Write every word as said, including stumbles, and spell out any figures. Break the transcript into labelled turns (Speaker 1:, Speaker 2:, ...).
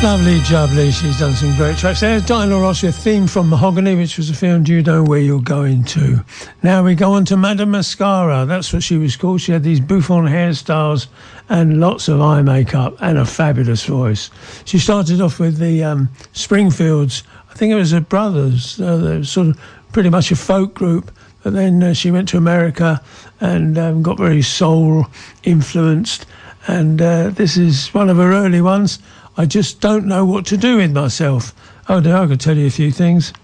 Speaker 1: Lovely jubbly, she's done some great tracks. There's Diana Ross with Theme from Mahogany, which was a film, Do You Know Where You're Going To? Now we go on to Madame Mascara. That's what she was called. She had these bouffant hairstyles and lots of eye makeup and a fabulous voice. She started off with the um, Springfields. I think it was her brothers. Uh, they were sort of pretty much a folk group. But then uh, she went to America and um, got very soul influenced. And uh, this is one of her early ones. I just don't know what to do with myself. Oh dear, I could tell you a few things.